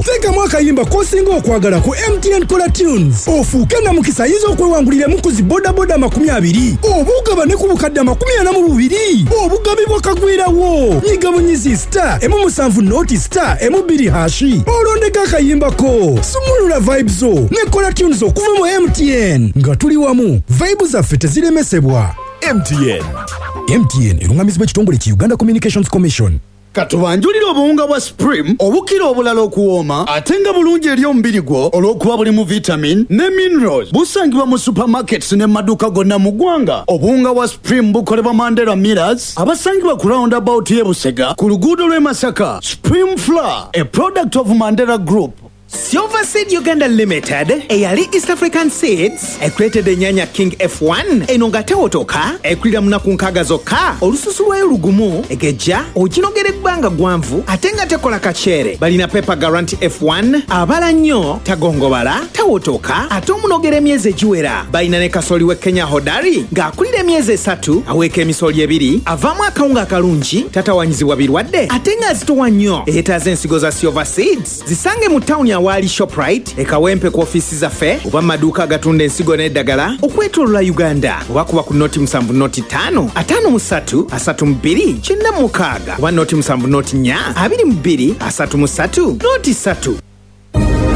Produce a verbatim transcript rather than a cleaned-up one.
teekamu akayimba k'osinga okwagala ku M T N Kola Tunes ofuuke na mukisa ayinza okwewanguliramu ku zi bodaboda makumi abiri oba ogabane ku bukadde amakumi ana mu bubiri obugabibwa kagwirawo nyiga bunyizi star emu musanvu noti star emu bbiri hashi olondeka akayimbako sumulula vibe zo ne Kola Tunes okuva mu M T N nga tuli wamu vibe zaffe teziremesebwa. M T N M T N erungamizibwa ekitongole ki Uganda Communications Commission. Katubanjulira obuwunga bwa Supreme obukira obulala okuwooma ate nga bulungi eri omubiri gwo olw'okuba bulimu vitamin ne minerals busangibwa mu supermarkets ne maduuka gonna mu ggwanga. Obuwunga bwa Supreme bukolebwa Mandela Millers abasangibwa ku roundabout y'e Busega ku luguudo lw'e Masaka. Supreme Flour, a product of Mandela Group. Silver Seed Uganda Limited eyali East African Seeds ekulетеде ennyanya King F one eno nga tewotoka ekulira munaku nkaaga zokka olususu lwayo lugumu egejja oginogera ebbanga gwanvu ate nga tekola kacere. Balina Pepper Guarantee F one abala nnyo tagongobala tawotoka ate omunogera emyezi egiwera. Balina ne kasooli we Kenya Hodari ng'akulira emyezi esatu aweeka emisooli ebiri avaamu akawunga akalungi tatawanyizibwa birwadde ate nga azitowa nnyo. Eyeetaaza ensigo za Silver Seeds zisange mu tawuni awali Shoprite ekawempe ku ofiisi zaffe oba maduuka agatunda ensigo n'eddagala okwetoolola Uganda oba kuba ku noti musanvu noti ttaano ataano mu ssatu asatu mu bbiri kyenda mu mukaaga oba noti musanvu noti nnya abiri mu bbiri asatu mu ssatu noti ssatu.